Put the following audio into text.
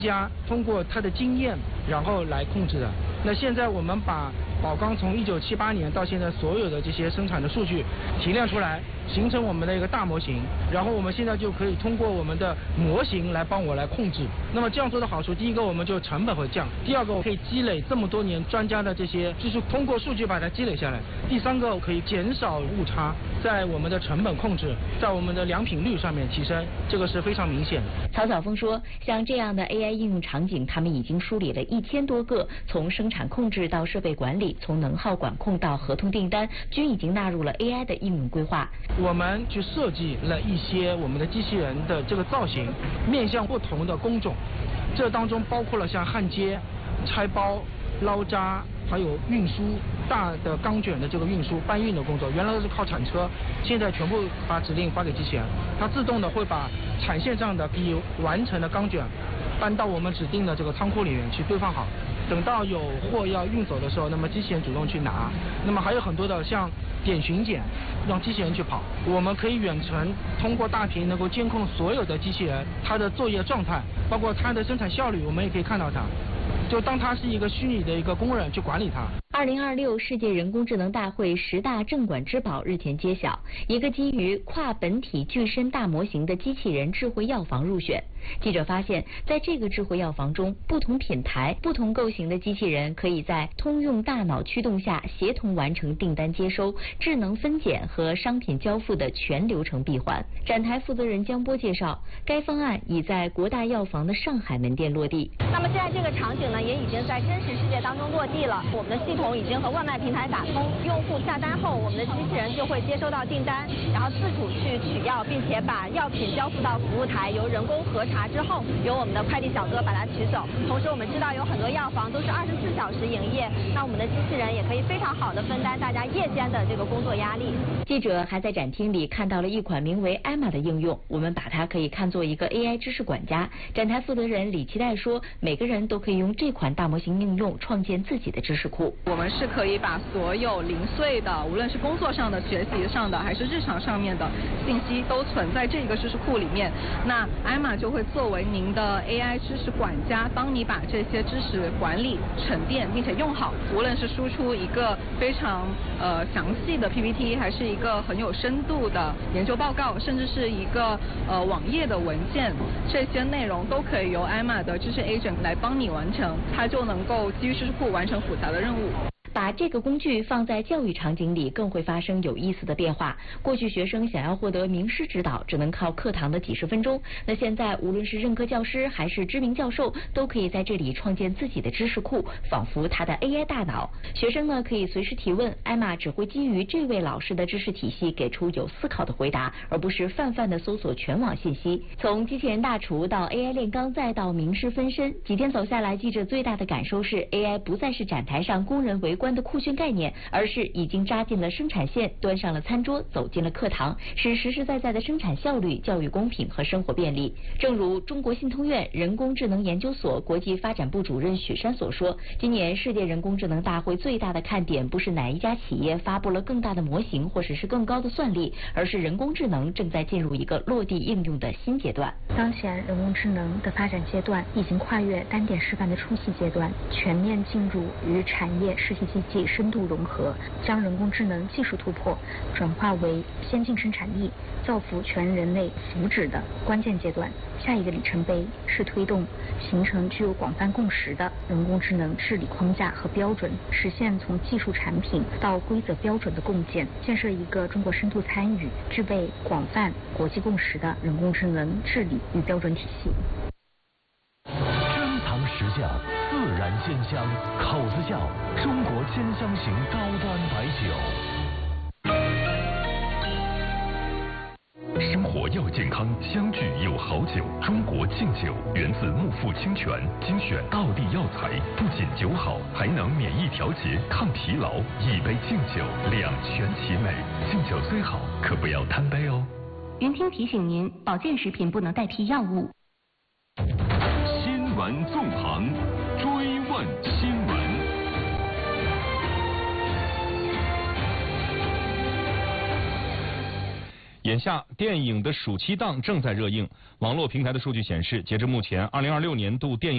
家通过他的经验，然后来控制的。那现在我们把宝钢从1978年到现在所有的这些生产的数据提炼出来，形成我们的一个大模型，然后我们现在就可以通过我们的模型来帮我来控制。那么这样做的好处，第一个我们就成本会降，第二个我可以积累这么多年专家的这些，就是通过数据把它积累下来，第三个可以减少误差，在我们的成本控制，在我们的良品率上面提升，这个是非常明显的。 曹晓峰说，像这样的 AI 应用场景，他们已经梳理了1000多个，从生产控制到设备管理，从能耗管控到合同订单，均已经纳入了 AI 的应用规划。 我们去设计了一些我们的机器人的这个造型，面向不同的工种，这当中包括了像焊接、拆包、捞渣，还有运输大的钢卷的这个运输搬运的工作，原来都是靠铲车，现在全部把指令发给机器人，它自动的会把产线上的已完成的钢卷搬到我们指定的这个仓库里面去堆放好，等到有货要运走的时候，那么机器人主动去拿。那么还有很多的像点巡检，让机器人去跑，我们可以远程通过大屏能够监控所有的机器人它的作业状态，包括它的生产效率，我们也可以看到它，就当它是一个虚拟的一个工人去管理它。 2026世界人工智能大会10大镇馆之宝日前揭晓，一个基于跨本体具身大模型的机器人智慧药房入选。记者发现，在这个智慧药房中，不同品牌、不同构型的机器人可以在通用大脑驱动下协同完成订单接收、智能分拣和商品交付的全流程闭环。展台负责人江波介绍，该方案已在国大药房的上海门店落地。 那么现在这个场景呢，也已经在真实世界当中落地了。我们的系统已经和外卖平台打通，用户下单后，我们的机器人就会接收到订单，然后自主去取药，并且把药品交付到服务台，由人工核查之后，由我们的快递小哥把它取走。同时，我们知道有很多药房都是24小时营业，那我们的机器人也可以非常好的分担大家夜间的这个工作压力。 记者还在展厅里看到了一款名为艾玛的应用，我们把它可以看作一个 AI 知识管家。展台负责人李期待说，每个人都可以用这款大模型应用创建自己的知识库。 我们是可以把所有零碎的，无论是工作上的、学习上的，还是日常上面的信息，都存在这个知识库里面。那艾玛就会作为您的 AI 知识管家，帮你把这些知识管理、沉淀，并且用好。无论是输出一个非常详细的 PPT， 还是一个很有深度的研究报告，甚至是一个网页的文件，这些内容都可以由艾玛的知识 agent 来帮你完成，它就能够基于知识库完成复杂的任务。 把这个工具放在教育场景里，更会发生有意思的变化。过去学生想要获得名师指导，只能靠课堂的几十分钟。那现在，无论是任课教师还是知名教授，都可以在这里创建自己的知识库，仿佛他的 AI 大脑。学生呢，可以随时提问，艾玛只会基于这位老师的知识体系给出有思考的回答，而不是泛泛的搜索全网信息。从机器人大厨到 AI 炼钢，再到名师分身，几天走下来，记者最大的感受是 AI 不再是展台上工人围观的酷炫概念，而是已经扎进了生产线，端上了餐桌，走进了课堂，是实实在在的生产效率、教育公平和生活便利。正如中国信通院人工智能研究所国际发展部主任许山所说，今年世界人工智能大会最大的看点不是哪一家企业发布了更大的模型或者是更高的算力，而是人工智能正在进入一个落地应用的新阶段。 当前人工智能的发展阶段已经跨越单点示范的初期阶段，全面进入与产业实体经济深度融合，将人工智能技术突破转化为先进生产力、造福全人类福祉的关键阶段。下一个里程碑是推动形成具有广泛共识的人工智能治理框架和标准，实现从技术产品到规则标准的共建，建设一个中国深度参与、具备广泛国际共识的人工智能治理与标准体系。 珍藏实价，自然鲜香，口子窖中国鲜香型高端白酒。 生活要健康，相聚有好酒。中国敬酒源自木富清泉，精选道地药材，不仅酒好，还能免疫调节、抗疲劳。一杯敬酒，两全其美。敬酒虽好，可不要贪杯哦。 云听提醒您，保健食品不能代替药物。 新闻纵横，追问新闻。 眼下，电影的暑期档正在热映。网络平台的数据显示，截至目前，2026年度电影